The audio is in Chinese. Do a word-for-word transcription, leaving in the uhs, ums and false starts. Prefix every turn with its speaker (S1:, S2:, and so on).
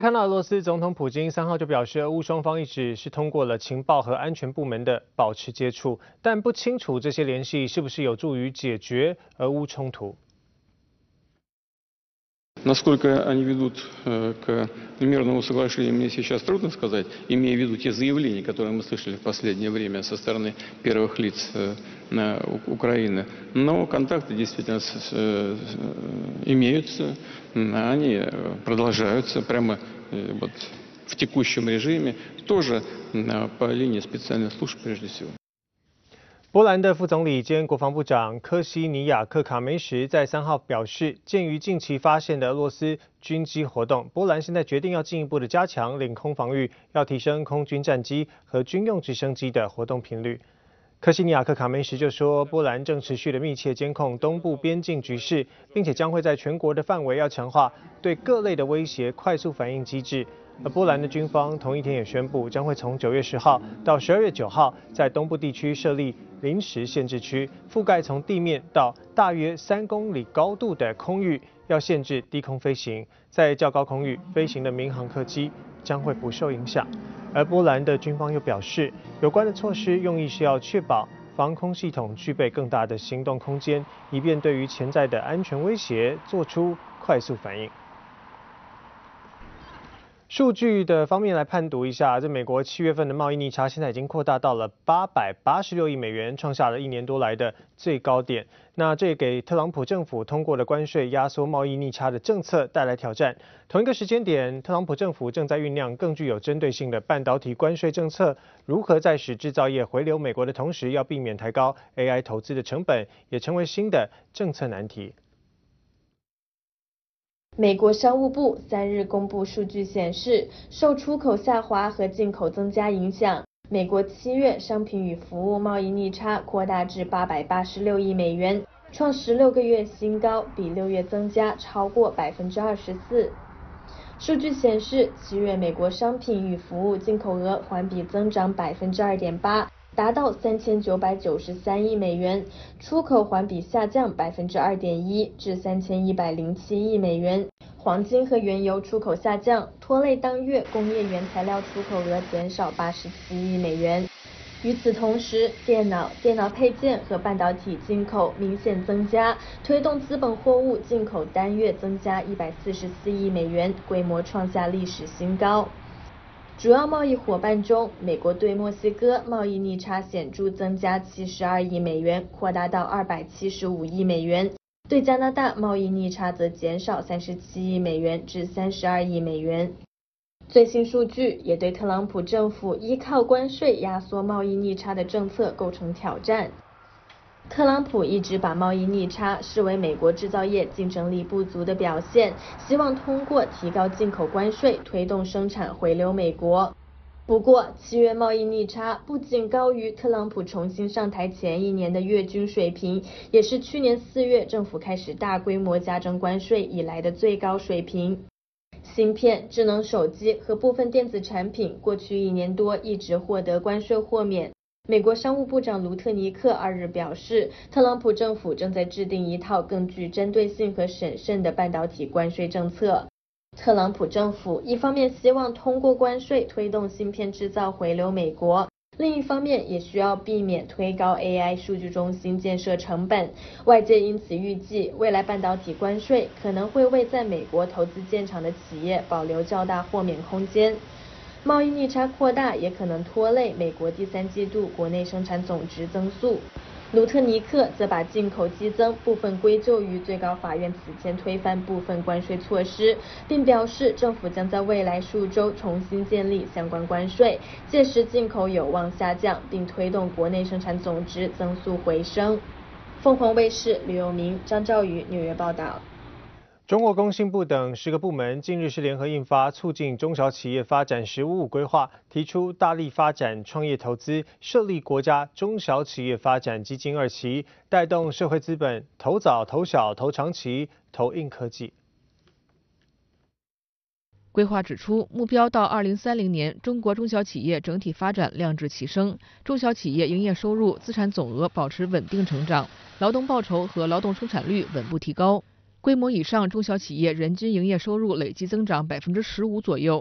S1: 看到俄罗斯总统普京三号就表示，俄乌双方一直是通过了情报和安全部门的保持接触，但不清楚这些联系是不是有助于解决俄乌冲突。
S2: Насколько они ведут к мирному соглашению, мне сейчас трудно сказать, имея в виду те заявления, которые мы слышали в последнее время со стороны первых лиц Украины. Но контакты действительно имеются, они продолжаются прямо вот в текущем режиме, тоже по линии специальных служб прежде всего.
S1: 波兰的副总理兼国防部长科西尼亚克卡梅什在三号表示，鉴于近期发现的俄罗斯军机活动，波兰现在决定要进一步的加强领空防御，要提升空军战机和军用直升机的活动频率。科西尼亚克卡梅什就说，波兰正持续的密切监控东部边境局势，并且将会在全国的范围要强化对各类的威胁快速反应机制。 而波兰的军方同一天也宣布，将会从九月十号到十二月九号，在东部地区设立临时限制区，覆盖从地面到大约三公里高度的空域，要限制低空飞行。在较高空域飞行的民航客机将会不受影响。而波兰的军方又表示，有关的措施用意是要确保防空系统具备更大的行动空间，以便对于潜在的安全威胁做出快速反应。 数据的方面来判读一下，这美国七月份的贸易逆差现在已经扩大到了八百八十六亿美元，创下了一年多来的最高点。那这也给特朗普政府通过的关税压缩贸易逆差的政策带来挑战。同一个时间点，特朗普政府正在酝酿更具有针对性的半导体关税政策，如何在使制造业回流美国的同时，要避免抬高 A I 投资的成本，也成为新的政策难题。
S3: 美国商务部三日公布数据显示，受出口下滑和进口增加影响，美国七月商品与服务贸易逆差扩大至八百八十六亿美元，创十六个月新高，比六月增加超过百分之二十四。数据显示，七月美国商品与服务进口额环比增长百分之二点八。 达到三千九百九十三亿美元，出口环比下降百分之二点一，至三千一百零七亿美元。黄金和原油出口下降，拖累当月工业原材料出口额减少八十七亿美元。与此同时，电脑、电脑配件和半导体进口明显增加，推动资本货物进口单月增加一百四十四亿美元，规模创下历史新高。 主要贸易伙伴中，美国对墨西哥贸易逆差显著增加七十二亿美元，扩大到二百七十五亿美元；对加拿大贸易逆差则减少三十七亿美元至三十二亿美元。最新数据也对特朗普政府依靠关税压缩贸易逆差的政策构成挑战。 特朗普一直把贸易逆差视为美国制造业竞争力不足的表现，希望通过提高进口关税推动生产回流美国。不过，七月贸易逆差不仅高于特朗普重新上台前一年的月均水平，也是去年四月政府开始大规模加征关税以来的最高水平。芯片、智能手机和部分电子产品过去一年多一直获得关税豁免。 美国商务部长卢特尼克二日表示，特朗普政府正在制定一套更具针对性和审慎的半导体关税政策。特朗普政府一方面希望通过关税推动芯片制造回流美国，另一方面也需要避免推高 A I 数据中心建设成本。外界因此预计，未来半导体关税可能会为在美国投资建厂的企业保留较大豁免空间。 贸易逆差扩大也可能拖累美国第三季度国内生产总值增速。卢特尼克则把进口激增部分归咎于最高法院此前推翻部分关税措施，并表示政府将在未来数周重新建立相关关税，届时进口有望下降，并推动国内生产总值增速回升。凤凰卫视吕佑明、张兆宇纽约报道。
S1: 中国工信部等十个部门近日是联合印发《促进中小企业发展“十五五”规划》，提出大力发展创业投资，设立国家中小企业发展基金二期，带动社会资本投早、投小、投长期、投硬科技。
S4: 规划指出，目标到二零三零年，中国中小企业整体发展亮质齐升，中小企业营业收入、资产总额保持稳定成长，劳动报酬和劳动生产率稳步提高。 规模以上中小企业人均营业收入累计增长百分之十五左右。